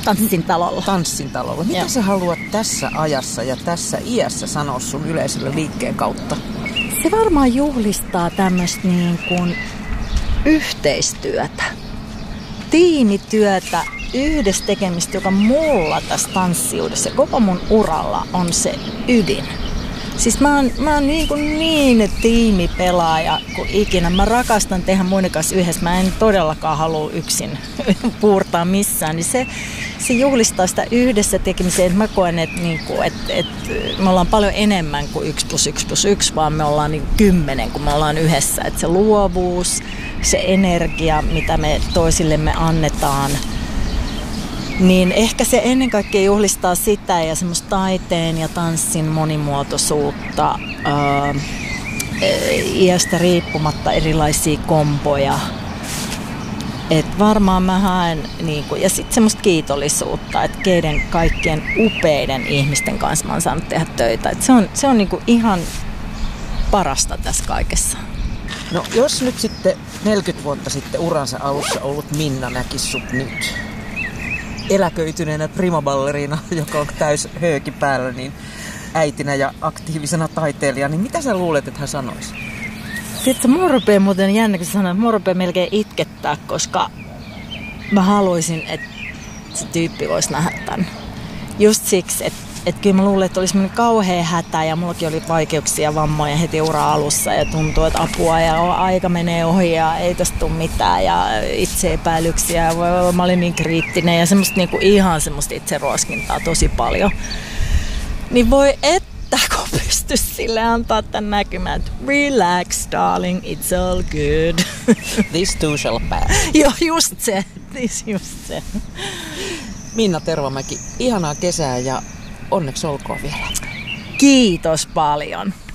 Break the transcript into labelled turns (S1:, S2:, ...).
S1: Tanssin talolla.
S2: Tanssin talolla. Mitä sä haluat tässä ajassa ja tässä iässä sanoa sun yleisölle liikkeen kautta?
S1: Se varmaan juhlistaa tämmöistä niin kuin yhteistyötä, tiimityötä, yhdessä tekemistä, joka mulla tässä tanssiudessa koko mun uralla on se ydin. Siis mä oon niin tiimipelaaja kuin ikinä. Mä rakastan tehdä muiden kanssa yhdessä. Mä en todellakaan halua yksin puurtaa missään. Niin se juhlistaa sitä yhdessä tekemiseen. Mä koen, että me ollaan paljon enemmän kuin 1+1+1, vaan me ollaan 10, kun me ollaan yhdessä. Että se luovuus, se energia, mitä me toisillemme annetaan, niin ehkä se ennen kaikkea juhlistaa sitä ja semmoista taiteen ja tanssin monimuotoisuutta, iästä riippumatta erilaisia komboja. Et varmaan mä haen, ja sitten semmoista kiitollisuutta, että keiden kaikkien upeiden ihmisten kanssa mä oon saanut tehdä töitä. Et se on ihan parasta tässä kaikessa.
S2: No jos nyt sitten 40 vuotta sitten uransa alussa ollut Minna näkisi sut nyt eläköityneenä primaballeriina, joka on täys hööki päällä, niin äitinä ja aktiivisena taiteilijana, niin mitä sä luulet, että hän sanoisi?
S1: Tiedätkö, mua rupeaa muuten jännä, kun sä sanoit, että mua rupeaa melkein itkettää, koska mä haluaisin, että se tyyppi voisi nähdä tämän. Just siksi, että kyllä mä luulen, että oli semmoinen kauhea hätä ja mullakin oli vaikeuksia ja vammoja heti ura alussa ja tuntuu, että apua ja aika menee ohi ja ei tästä tule mitään ja itseepäilyksiä. Mä olin niin kriittinen ja semmoista ihan semmoista itseruoskintaa tosi paljon. Niin voi että kun pystyisi sille antaa tämän näkymään, että relax darling, it's all good.
S2: This too shall pass.
S1: Joo, just se.
S2: Minna Tervamäki, ihanaa kesää ja onneksi olkoon vielä.
S1: Kiitos paljon.